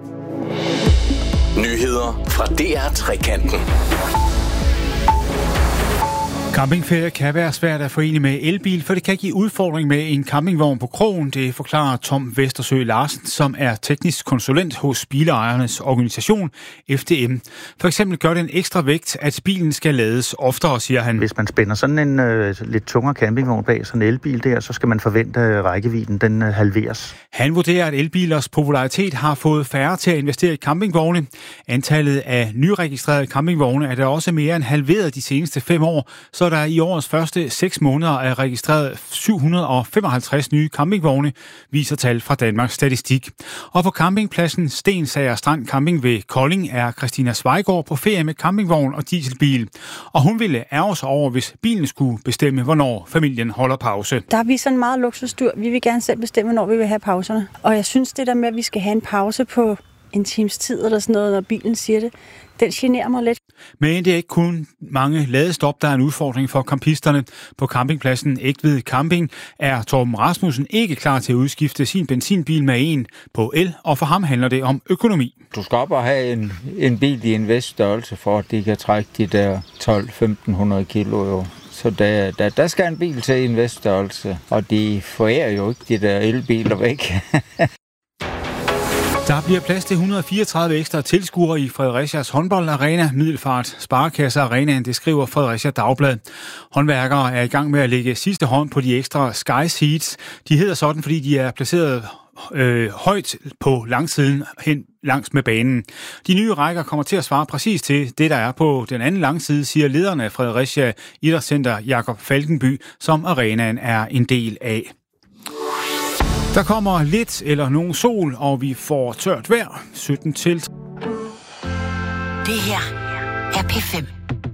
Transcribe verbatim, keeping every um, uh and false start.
Nyheder fra D R Trekanten. Campingferie kan være svært at forene med elbil, for det kan give udfordring med en campingvogn på krogen. Det forklarer Tom Vestersø Larsen, som er teknisk konsulent hos bilejernes organisation F D M. For eksempel gør det en ekstra vægt, at bilen skal lades oftere, siger han. Hvis man spænder sådan en øh, lidt tungere campingvogn bag sådan en elbil der, så skal man forvente, at rækkevidden den øh, halveres. Han vurderer, at elbilers popularitet har fået færre til at investere i campingvogne. Antallet af nyregistrerede campingvogne er der også mere end halveret de seneste fem år, så der i årets første seks måneder er registreret syv hundrede og femoghalvtreds nye campingvogne, viser tal fra Danmarks Statistik. Og på campingpladsen Stensager Strand Camping ved Kolding er Christina Svejgaard på ferie med campingvogn og dieselbil. Og hun ville ærge sig over, hvis bilen skulle bestemme, hvornår familien holder pause. Der er vi sådan meget luksusdyr. Vi vil gerne selv bestemme, hvornår vi vil have pauserne. Og jeg synes, det der med, at vi skal have en pause på en times tid eller sådan noget, når bilen siger det, den generer mig lidt. Men det er ikke kun mange ladestop, der er en udfordring for campisterne. På campingpladsen Egtved Camping er Torben Rasmussen ikke klar til at udskifte sin benzinbil med en på el, og for ham handler det om økonomi. Du skal op og have en, en bil i en vis størrelse, for at de kan trække de der tolv til femten hundrede kilo. Jo. Så der, der, der skal en bil til i en vis størrelse, og de forærer jo ikke de der elbiler væk. Der bliver plads til et hundrede og fireogtredive ekstra tilskuere i Fredericia håndboldarena, Middelfart Sparekasse Arenaen, det skriver Fredericia Dagblad. Håndværkere er i gang med at lægge sidste hånd på de ekstra Sky Seats. De hedder sådan, fordi de er placeret øh, højt på langsiden hen langs med banen. De nye rækker kommer til at svare præcis til det, der er på den anden langside, siger lederen af Fredericia Idrætscenter Jakob Falkenby, som arenaen er en del af. Der kommer lidt eller nogen sol, og vi får tørt vejr. sytten til. Det her er P fem.